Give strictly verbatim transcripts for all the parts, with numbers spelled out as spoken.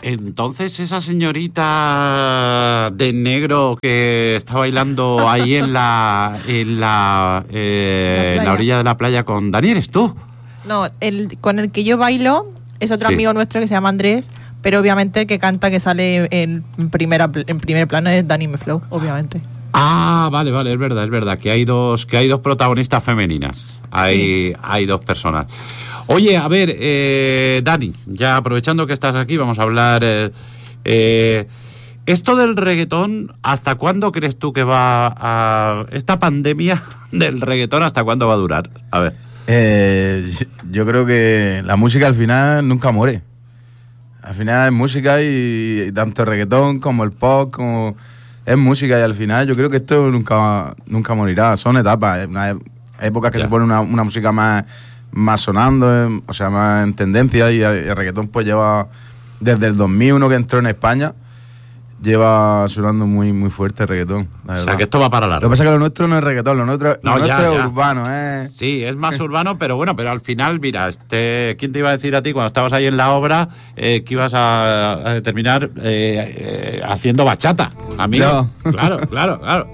entonces esa señorita de negro que está bailando ahí en la en la, eh, la, en la orilla de la playa con Dani, ¿eres tú? No, el con el que yo bailo es otro Sí. amigo nuestro que se llama Andrés, pero obviamente el que canta, que sale en, primera, en primer plano es Dani Meflow, obviamente. Ah, vale, vale, es verdad, es verdad, que hay dos, que hay dos protagonistas femeninas, hay, Sí. hay dos personas. Oye, a ver, eh, Dani, ya aprovechando que estás aquí, vamos a hablar... Eh, eh, esto del reggaetón, ¿hasta cuándo crees tú que va a... esta pandemia del reggaetón, ¿hasta cuándo va a durar? A ver. Eh, yo creo que la música al final nunca muere. Al final es música y, y tanto el reggaetón como el pop, como es música, y al final yo creo que esto nunca, nunca morirá. Son etapas, una e- épocas que Ya. se pone una, una música más, más sonando, eh, o sea, más en tendencia, y el, el reggaetón pues lleva desde el dos mil uno que entró en España, lleva sonando muy muy fuerte el reggaetón, la O verdad. sea, que esto va para Lo largo. que pasa es que lo nuestro no es reggaetón, lo nuestro, No, lo ya, nuestro ya. es urbano, ¿eh? Sí, es más urbano, pero bueno, pero al final, mira, este, ¿quién te iba a decir a ti cuando estabas ahí en la obra eh, que ibas a, a terminar eh, eh, haciendo bachata, amigo? No. Claro, claro, claro.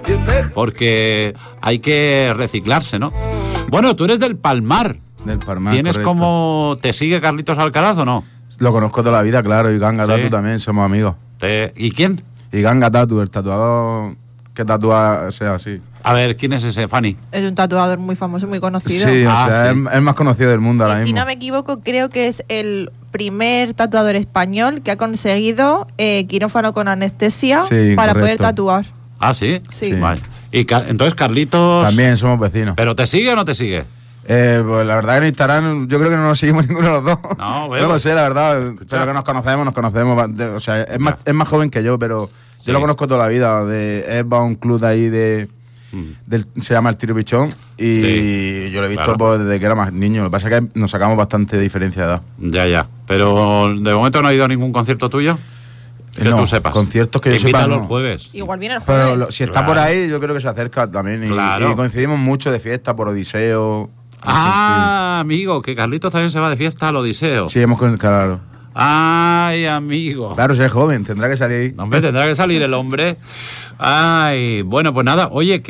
Porque hay que reciclarse, ¿no? Bueno, tú eres del Palmar. Del Palmar, ¿Tienes correcto. como... ¿Te sigue Carlitos Alcaraz o no? Lo conozco toda la vida, claro, y Ganga Sí. Tatu también, somos amigos. Te- ¿Y quién? Y Ganga Tatu, el tatuador que tatúa, o sea, así. A ver, ¿quién es ese, Fanny? Es un tatuador muy famoso, muy conocido. Sí, o Ah, sea, sí. Es, es el más conocido del mundo ahora Y si mismo. no me equivoco, creo que es el primer tatuador español que ha conseguido eh, quirófano con anestesia Sí, para poder correcto. tatuar. Ah, ¿sí? Sí. Vale. Y Ca- entonces Carlitos... También somos vecinos. ¿Pero te sigue o no te sigue? Eh, pues la verdad que en Instagram yo creo que no nos seguimos ninguno de los dos. No, bueno. No lo sé, la verdad. Pero que nos conocemos, nos conocemos. ba- de- o sea, es más, es más joven que yo, pero Sí. yo lo conozco toda la vida. De, es va a un club de ahí de... del- se llama el Tiro Pichón. Y Sí, yo lo he visto claro. pues, desde que era más niño. Lo que pasa es que nos sacamos bastante diferencia de edad. Ya, ya. Pero de momento no ha ido a ningún concierto tuyo. Que No, tú sepas. conciertos que yo sepa, Invítalo no. el jueves. Igual viene el jueves. Pero lo- si está Claro. por ahí, yo creo que se acerca también. Y, Claro. y coincidimos mucho de fiesta por Odiseo. Ah, amigo, que Carlitos también se va de fiesta al Odiseo. Sí, hemos con claro. Ay, amigo. Claro, si es joven, tendrá que salir. No, hombre, tendrá que salir el hombre. Ay, bueno, pues nada, oye,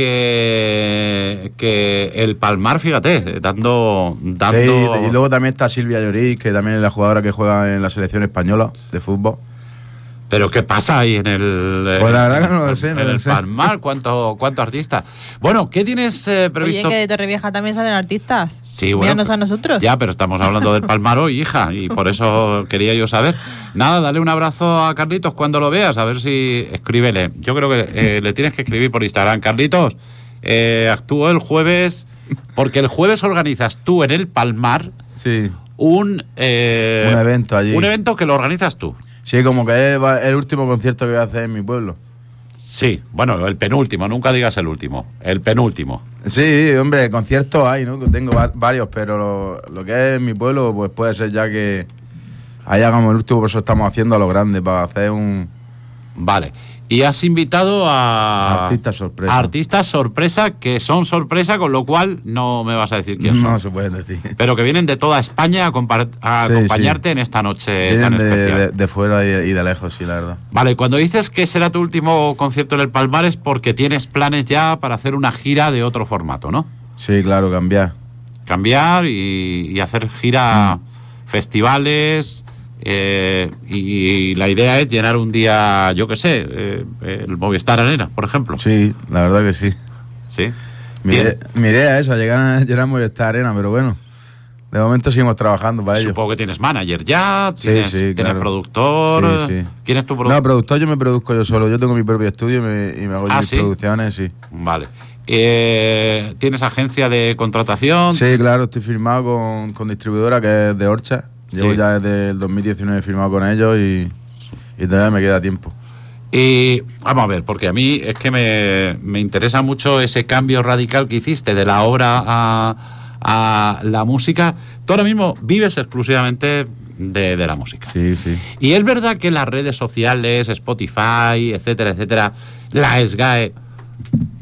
que, que el Palmar, fíjate, dando... dando... Sí, y luego también está Silvia Lloris, que también es la jugadora que juega en la selección española de fútbol. Pero ¿qué pasa ahí en el... Pues la verdad que no lo sé, no en lo el sé. Palmar, ¿cuánto, cuánto artista? Bueno, ¿qué tienes eh, previsto? Oye, que de Torrevieja también salen artistas. Sí, bueno, Míranos pero- a nosotros. Ya, pero estamos hablando del Palmar hoy, hija, y por eso quería yo saber. Nada, dale un abrazo a Carlitos cuando lo veas, a ver si... Escríbele. Yo creo que eh, le tienes que escribir por Instagram. Carlitos, eh, actúo el jueves... Porque el jueves organizas tú en el Palmar Sí. un... eh, Un evento allí. Un evento que lo organizas tú. Sí, como que es va- el último concierto que voy a hacer en mi pueblo. Sí, bueno, el penúltimo, nunca digas el último. El penúltimo. Sí, hombre, conciertos hay, ¿no? Tengo va- varios, pero lo, lo que es en mi pueblo, pues puede ser ya que ahí hagamos el último, por eso estamos haciendo a lo grande, para hacer un... Vale. Y has invitado a... Artistas sorpresa. Artistas sorpresa, que son sorpresa, con lo cual no me vas a decir quién son. No se pueden decir. Pero que vienen de toda España a, compar- a Sí, acompañarte sí. en esta noche Vienen tan de, especial. de- de fuera y, y de lejos, sí, la verdad. Vale, cuando dices que será tu último concierto en el Palmar es porque tienes planes ya para hacer una gira de otro formato, ¿no? Sí, claro, cambiar. Cambiar y, y hacer gira, festivales... eh, y la idea es llenar un día, yo qué sé, eh, el Movistar Arena, por ejemplo. Sí, la verdad que sí. Sí. Mi, Bien. idea, mi idea es esa, llegar a, llegar a Movistar Arena, pero bueno, de momento seguimos trabajando para ello. Supongo que tienes manager ya, Sí, tienes, sí, tienes claro. productor. Sí, sí. ¿Quién es tu No, productor? productor yo me produzco yo solo. Yo tengo mi propio estudio y me, y me hago yo Ah, mis ¿sí? producciones, sí. Vale. Eh, ¿Tienes agencia de contratación? Sí, claro, estoy firmado con, con distribuidora que es de Orcha. Llevo Sí. ya desde el dos mil diecinueve firmado con ellos y, y todavía me queda tiempo. Y vamos a ver, porque a mí es que me, me interesa mucho ese cambio radical que hiciste de la obra a, a la música. Tú ahora mismo vives exclusivamente de, de la música. Sí, sí. Y es verdad que las redes sociales, Spotify, etcétera, etcétera, la SGAE,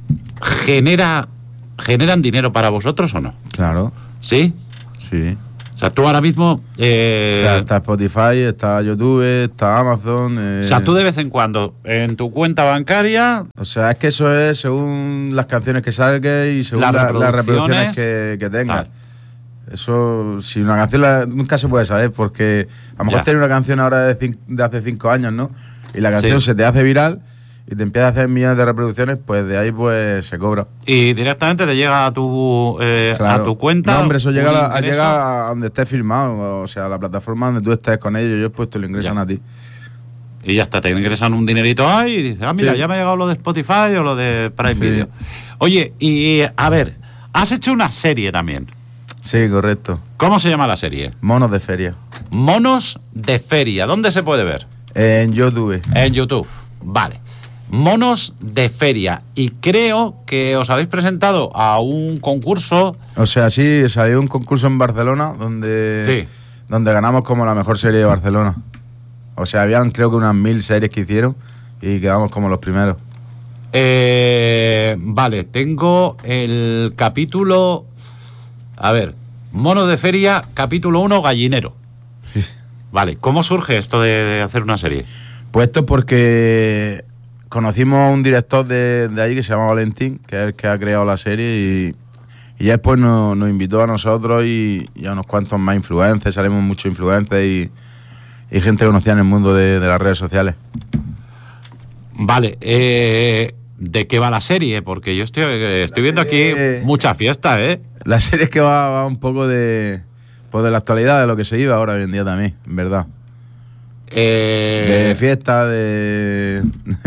genera, ¿generan dinero para vosotros o no? Claro, ¿Sí? sí. O sea, tú ahora mismo... Eh, O sea, está Spotify, está YouTube, está Amazon... Eh, o sea, tú de vez en cuando, en tu cuenta bancaria... O sea, es que eso es según las canciones que salgan y según Las la- las reproducciones, reproducciones que, que tengas. tal. Eso, si una canción la- nunca se puede saber, porque a lo mejor Ya. tiene una canción ahora de, cin- de hace cinco años, ¿no? Y la canción Sí. se te hace viral y te empieza a hacer millones de reproducciones, pues de ahí pues se cobra. Y directamente te llega a tu, eh, Claro. a tu cuenta... No, hombre, eso un llega a, a ingreso. llegar a donde estés firmado, o sea, a la plataforma donde tú estés con ellos, ellos pues te lo ingresan Ya. a ti. Y ya está, te ingresan un dinerito ahí y dices, ah, mira, Sí. ya me ha llegado lo de Spotify o lo de Prime Sí. Video. Oye, y a ver, has hecho una serie también. Sí, correcto. ¿Cómo se llama la serie? Monos de feria. Monos de Feria. ¿Dónde se puede ver? En YouTube. En YouTube. Vale. Monos de Feria. Y creo que os habéis presentado a un concurso. O sea, sí, salió un concurso en Barcelona donde, Sí. donde ganamos como la mejor serie de Barcelona. O sea, habían creo que unas mil series que hicieron y quedamos como los primeros. Eh, vale, tengo el capítulo. A ver, Monos de Feria, capítulo uno, Gallinero. Vale, ¿cómo surge esto de, de hacer una serie? Pues esto es porque conocimos a un director de, de ahí que se llama Valentín, que es el que ha creado la serie y, y ya después nos, nos invitó a nosotros y, y a unos cuantos más influencers, salimos muchos influencers y, y gente conocida en el mundo de, de las redes sociales. Vale, eh, ¿de qué va la serie? Porque yo estoy, eh, estoy viendo aquí serie- mucha fiesta, ¿eh? La serie es que va, va un poco de, pues de la actualidad, de lo que se iba ahora hoy en día también, en verdad. Eh, De fiesta, de...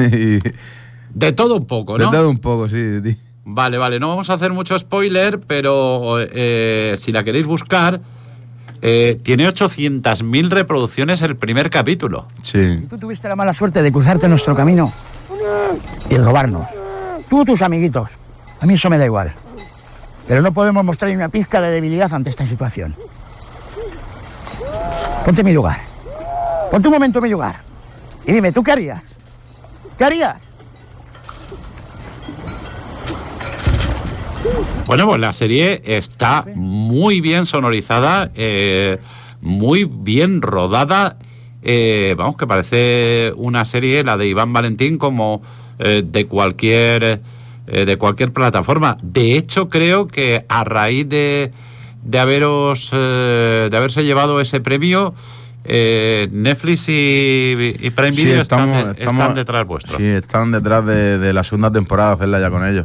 de todo un poco, de ¿no? todo un poco, sí, de ti. Vale, vale, no vamos a hacer mucho spoiler, pero eh, si la queréis buscar, eh, tiene ochocientas mil reproducciones el primer capítulo. Sí. Tú tuviste la mala suerte de cruzarte nuestro camino y robarnos. Tú y tus amiguitos. A mí eso me da igual. Pero no podemos mostrar ni una pizca de debilidad ante esta situación. Ponte en mi lugar. Ponte un momento en mi lugar. Y dime, ¿tú qué harías? ¿Qué harías? Bueno, pues la serie está muy bien sonorizada, eh, muy bien rodada. Eh, vamos, que parece una serie, la de Iván Valentín, como eh, de cualquier eh, de cualquier plataforma. De hecho, creo que a raíz de, de haberos eh, de haberse llevado ese premio, eh, Netflix y, y Prime Sí, Video estamos- están, de- estamos- están detrás vuestro. Sí, están detrás de, de la segunda temporada, hacerla ya con ellos.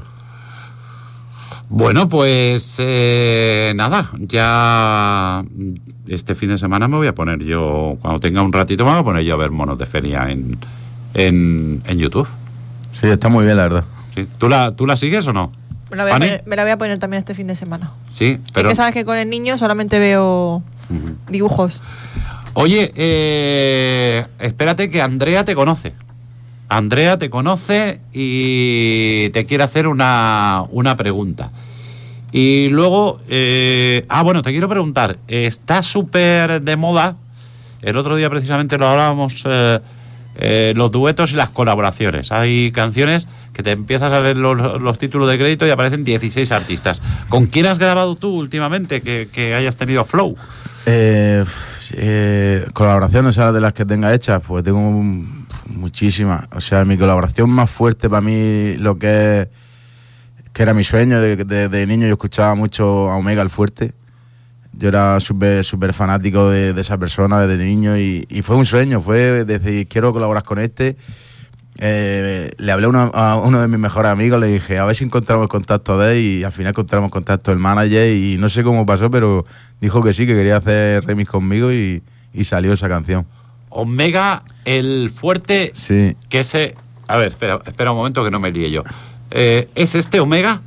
Bueno, pues eh, nada, ya este fin de semana me voy a poner yo, cuando tenga un ratito me voy a poner yo a ver Monos de Feria en, en, en YouTube. Sí, está muy bien, la verdad. ¿Sí? ¿Tú, la, ¿Tú la sigues o no? Me la, voy a ¿Fanny? poner, me la voy a poner también este fin de semana. Sí, Es pero... que sabes que con el niño solamente veo Ujú. dibujos. Oye, eh, espérate que Andrea te conoce. Andrea te conoce y te quiere hacer una, una pregunta. Y luego, eh, ah, bueno, te quiero preguntar, está súper de moda, el otro día precisamente lo hablábamos, eh, eh, los duetos y las colaboraciones. Hay canciones que te empiezas a leer los, los títulos de crédito y aparecen dieciséis artistas. ¿Con quién has grabado tú últimamente que, que hayas tenido flow? Eh, eh, colaboraciones, ¿sabes? De las que tenga hechas, pues tengo un- muchísimas. O sea, mi colaboración más fuerte para mí, lo que es, que era mi sueño, de, de- de niño yo escuchaba mucho a Omega el Fuerte. Yo era súper súper fanático de, de esa persona desde niño y, y fue un sueño, fue decir, quiero colaborar con este. Eh, le hablé a uno, a uno de mis mejores amigos, le dije, a ver si encontramos el contacto de él y al final encontramos contacto del manager y no sé cómo pasó, pero dijo que sí, que quería hacer remix conmigo y, y salió esa canción. Omega el Fuerte, Sí, que ese... A ver, espera, espera un momento que no me líe yo. Eh, ¿Es este Omega?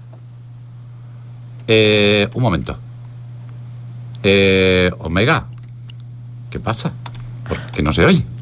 Eh, un momento. Eh, Omega, ¿qué pasa? ¿Por qué no se oye?